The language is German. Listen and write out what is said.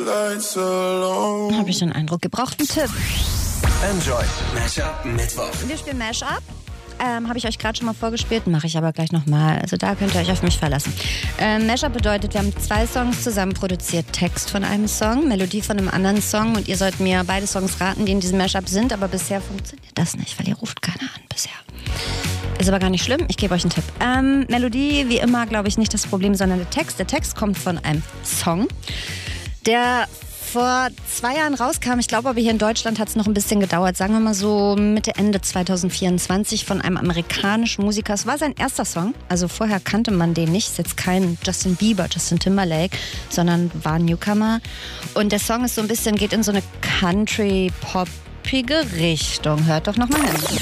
Habe ich den Eindruck, gebraucht einen Tipp. Enjoy Mashup Mittwoch. Wir spielen Mashup. Habe ich euch gerade schon mal vorgespielt, mache ich aber gleich nochmal. Also da könnt ihr euch auf mich verlassen. Mashup bedeutet, wir haben 2 Songs zusammen produziert. Text von einem Song, Melodie von einem anderen Song. Und ihr sollt mir beide Songs raten, die in diesem Mashup sind. Aber bisher funktioniert das nicht, weil ihr ruft keiner an bisher. Ist aber gar nicht schlimm, ich gebe euch einen Tipp. Melodie, wie immer, glaube ich, nicht das Problem, sondern der Text. Der Text kommt von einem Song, der vor 2 Jahren rauskam. Ich glaube aber hier in Deutschland hat es noch ein bisschen gedauert. Sagen wir mal so Mitte, Ende 2024 von einem amerikanischen Musiker. Es war sein erster Song. Also vorher kannte man den nicht. Ist jetzt kein Justin Bieber, Justin Timberlake, sondern war ein Newcomer. Und der Song ist so ein bisschen, geht in so eine Country-Popige Richtung. Hört doch nochmal hin.